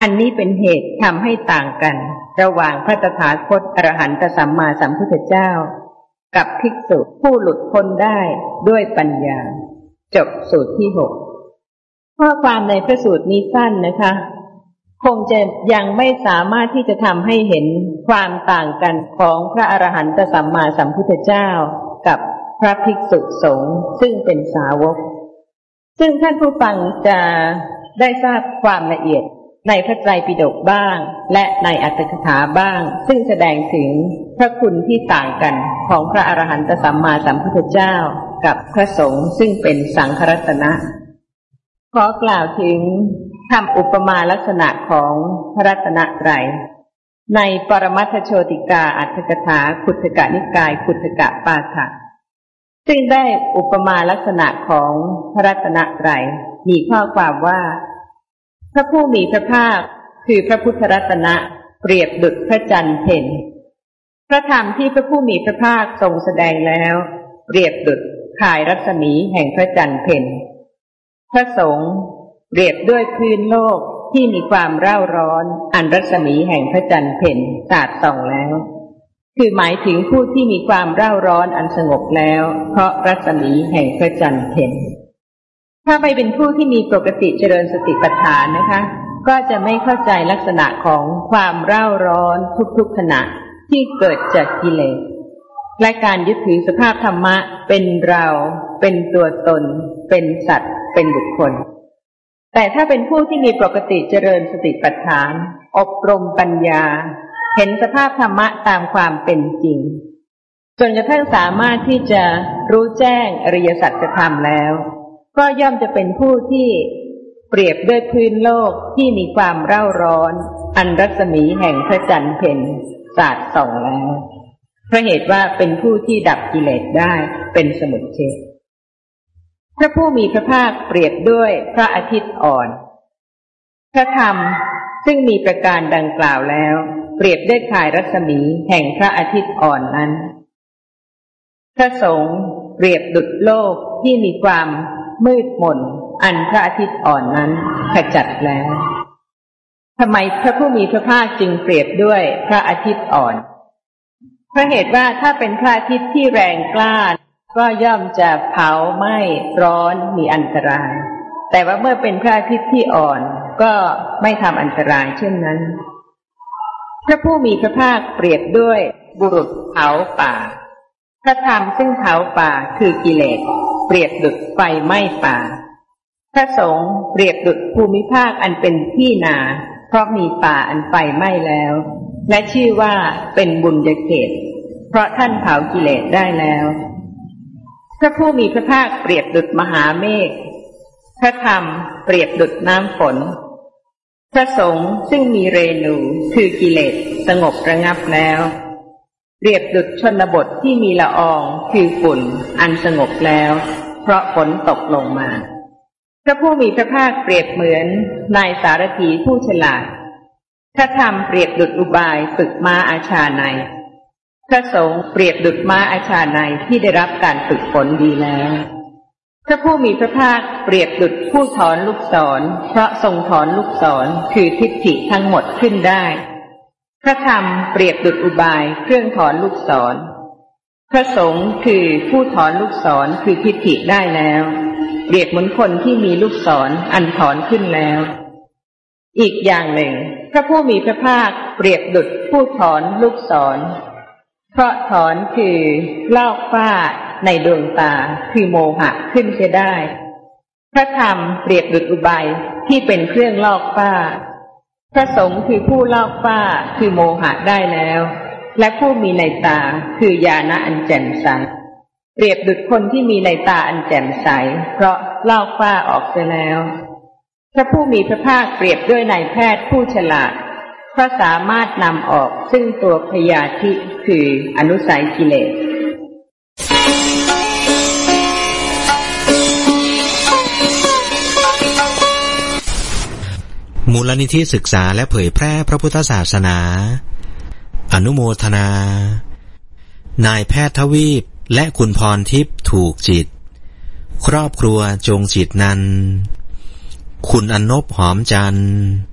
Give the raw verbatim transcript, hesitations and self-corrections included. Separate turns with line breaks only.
อันนี้เป็นเหตุทำให้ต่างกันระหว่างพระตถาคตอรหันตสัมมาสัมพุทธเจ้ากับภิกษุผู้หลุดพ้นได้ด้วยปัญญาจบสูตรที่หกข้อความในพระสูตรนี้สั้นนะคะคงจะยังไม่สามารถที่จะทำให้เห็นความต่างกันของพระอรหันตสัมมาสัมพุทธเจ้ากับพระภิกษุสงฆ์ซึ่งเป็นสาวกซึ่งท่านผู้ฟังจะได้ทราบความละเอียดในพระไตรปิฎกบ้างและในอรรถกถาบ้างซึ่งแสดงถึงพระคุณที่ต่างกันของพระอรหันตสัมมาสัมพุทธเจ้ากับพระสงฆ์ซึ่งเป็นสังฆรัตนะขอกล่าวถึงคำอุปมาลักษณะของพระรัตนตรัยในปรมัตถโชติกาอรรถกถาขุททกนิกายขุททกปาฐะซึ่งได้อุปมาลักษณะของพระรัตนตรัยมีข้อความว่าพระผู้มีพระภาคคือพระพุทธรัตนะเปรียบดุจพระจันทร์เพ็ญพระธรรมที่พระผู้มีพระภาคทรงแสดงแล้วเปรียบดุจข่ายรัศมีแห่งพระจันทร์เพ็ญพระสงฆ์เปรียบด้วยพื้นโลกที่มีความเร่าร้อนอันรัศมีแห่งพระจันทร์เพ็ญสาดส่องแล้วคือหมายถึงผู้ที่มีความเร่าร้อนอันสงบแล้วเพราะรัศมีแห่งพระจันทร์เพ็ญถ้าไม่เป็นผู้ที่มีปกติเจริญสติปัฏฐานนะคะก็จะไม่เข้าใจลักษณะของความเร่าร้อนทุกๆขณะที่เกิดจากกิเลสและการยึดถือสภาพธรรมะเป็นเราเป็นตัวตนเป็นสัตว์เป็นบุคคลแต่ถ้าเป็นผู้ที่มีปกติเจริญสติปัฏฐานอบรมปัญญาเห็นสภาพธรรมะตามความเป็นจริงจนกระทั่งสามารถที่จะรู้แจ้งอริยสัจธรรมแล้วก็ย่อมจะเป็นผู้ที่เปรียบด้วยพื้นโลกที่มีความเร่าร้อนอันรัศมีแห่งพระจันทร์เพ็ญสาดส่องแล้วเพราะเหตุว่าเป็นผู้ที่ดับกิเลสได้เป็นสมุจเฉทพระผู้มีพระภาคเปรียบด้วยพระอาทิตย์อ่อนพระธรรมซึ่งมีประการดังกล่าวแล้วเปรียบด้วยข่ายรัศมีแห่งพระอาทิตย์อ่อนนั้นพระสงฆ์เปรียบดุจโลกที่มีความมืดมนอันพระอาทิตย์อ่อนนั้นขจัดแล้วทำไมพระผู้มีพระภาคจึงเปรียบด้วยพระอาทิตย์อ่อนเพราะเหตุว่าถ้าเป็นพระอาทิตย์ที่แรงกล้าก็ย่อมจะเผาไหม้ร้อนมีอันตรายแต่ว่าเมื่อเป็นพระอาทิตย์ที่อ่อนก็ไม่ทำอันตรายเช่นนั้นพระผู้มีพระภาคเปรียบด้วยบุรุษเผาป่าพระธรรมซึ่งเผาป่าคือกิเลสเปรียบดุจไฟไหม้ป่าพระสงฆ์เปรียบดุจภูมิภาคอันเป็นที่นาเพราะมีป่าอันไฟไหม้แล้วและชื่อว่าเป็นบุญญาเขตเพราะท่านเผากิเลสได้แล้วพระผู้มีพระภาคเปรียบดุจมหาเมฆพระธรรมเปรียบดุจน้ำฝนพระสงฆ์ซึ่งมีเรณูคือกิเลสสงบระงับแล้วเปรียบดุจชนบทที่มีละอองคือฝุ่นอันสงบแล้วเพราะฝนตกลงมาพระผู้มีพระภาคเปรียบเหมือนนายสารถีผู้ฉลาดพระธรรมเปรียบดุจอุบายฝึกม้าอาชาไนยพระสงฆ์เปรียบดุจม้าอาชาไนยที่ได้รับการฝึกฝนดีแล้วพระผู้มีพระภาคเปรียบดุจผู้ถอนลูกศรเพราะทรงถอนลูกศรคือทิฏฐิทั้งหมดขึ้นได้พระธรรมเปรียบดุจอุบายเครื่องถอนลูกศรพระสงฆ์คือผู้ถอนลูกศรคือทิฏฐิได้แล้วเปรียบเหมือนคนที่มีลูกศรอันถอนขึ้นแล้วอีกอย่างหนึ่งพระผู้มีพระภาคเปรียบดุจผู้ถอนลูกศรเพราะถอนคือลอกฝ้าในดวงตาคือโมหะขึ้นจะได้พระธรรมเปรียบดุจอุบายที่เป็นเครื่องลอกฝ้าพระสงฆ์คือผู้ลอกฝ้าคือโมหะได้แล้วและผู้มีในตาคือญาณะอันแจ่มใสเปรียบดุจคนที่มีในตาอันแจ่มใสเพราะลอกฝ้าออกเสียแล้วพระผู้มีพระภาคเปรียบด้วยนายแพทย์ผู้ฉลาดเพราะสามารถนำออกซึ่งตัวพยาธิคืออนุสัยกิเลส
มูลนิธิศึกษาและเผยแพร่พระพุทธศาสนาอนุโมทนานายแพทย์ทวีปและคุณพรทิพย์ถูกจิตครอบครัวจงจิตนันคุณอนนบหอมจันทร์